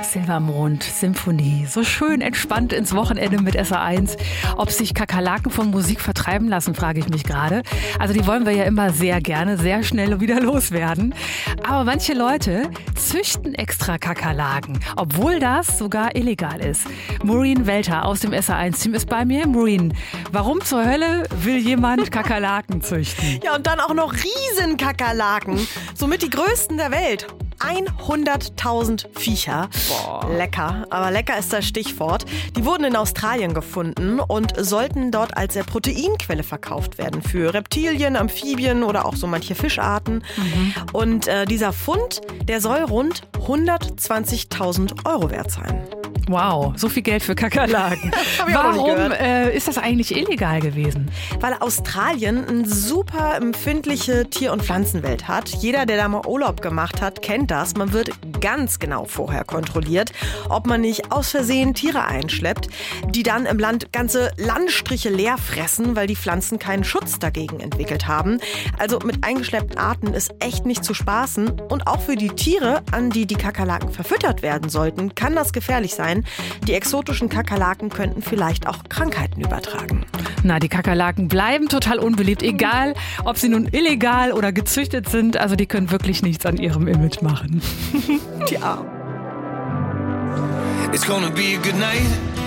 Silbermond, Symphonie. So schön entspannt ins Wochenende mit SR1. Ob sich Kakerlaken von Musik vertreiben lassen, frage ich mich gerade. Also die wollen wir ja immer sehr gerne, sehr schnell wieder loswerden. Aber manche Leute züchten extra Kakerlaken, obwohl das sogar illegal ist. Maureen Welter aus dem SR1-Team ist bei mir. Maureen, warum zur Hölle will jemand Kakerlaken züchten? Ja, und dann auch noch Riesenkakerlaken. Somit die größten der Welt. 100.000 Viecher. Boah. Lecker, aber lecker ist das Stichwort. Die wurden in Australien gefunden und sollten dort als Proteinquelle verkauft werden für Reptilien, Amphibien oder auch so manche Fischarten. Und dieser Fund, der soll rund 120.000 Euro wert sein. Wow, so viel Geld für Kakerlaken. Hab ich auch noch nicht Warum gehört. ist das eigentlich illegal gewesen? Weil Australien eine super empfindliche Tier- und Pflanzenwelt hat. Jeder, der da mal Urlaub gemacht hat, kennt das. Man wird ganz genau vorher kontrolliert, ob man nicht aus Versehen Tiere einschleppt, die dann im Land ganze Landstriche leer fressen, weil die Pflanzen keinen Schutz dagegen entwickelt haben. Also mit eingeschleppten Arten ist echt nicht zu spaßen. Und auch für die Tiere, an die die Kakerlaken verfüttert werden sollten, kann das gefährlich sein. Die exotischen Kakerlaken könnten vielleicht auch Krankheiten übertragen. Na, die Kakerlaken bleiben total unbeliebt, egal ob sie nun illegal oder gezüchtet sind. Also die können wirklich nichts an ihrem Image machen. Tja. It's gonna be a good night.